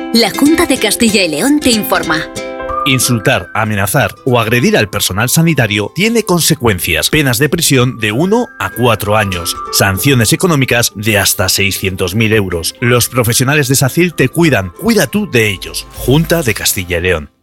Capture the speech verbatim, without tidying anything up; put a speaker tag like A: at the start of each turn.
A: La Junta de Castilla y León te informa.
B: Insultar, amenazar o agredir al personal sanitario tiene consecuencias. Penas de prisión de uno a cuatro años. Sanciones económicas de hasta seiscientos mil euros. Los profesionales de SACIL te cuidan. Cuida tú de ellos. Junta de Castilla y León.